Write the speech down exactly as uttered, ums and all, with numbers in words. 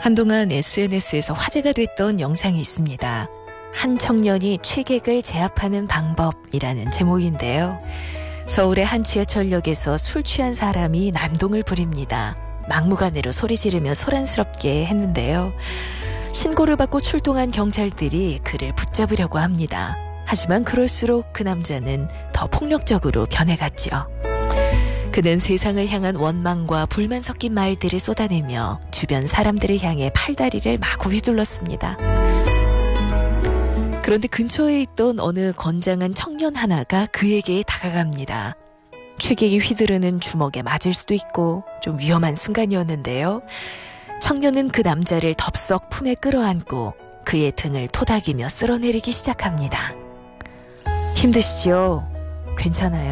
한동안 에스엔에스에서 화제가 됐던 영상이 있습니다. 한 청년이 취객을 제압하는 방법이라는 제목인데요. 서울의 한 지하철역에서 술 취한 사람이 난동을 부립니다. 막무가내로 소리 지르며 소란스럽게 했는데요. 신고를 받고 출동한 경찰들이 그를 붙잡으려고 합니다. 하지만 그럴수록 그 남자는 더 폭력적으로 변해갔죠. 그는 세상을 향한 원망과 불만 섞인 말들을 쏟아내며 주변 사람들을 향해 팔다리를 마구 휘둘렀습니다. 그런데 근처에 있던 어느 건장한 청년 하나가 그에게 다가갑니다. 취객이 휘두르는 주먹에 맞을 수도 있고 좀 위험한 순간이었는데요. 청년은 그 남자를 덥석 품에 끌어안고 그의 등을 토닥이며 쓸어내리기 시작합니다. 힘드시죠? 괜찮아요.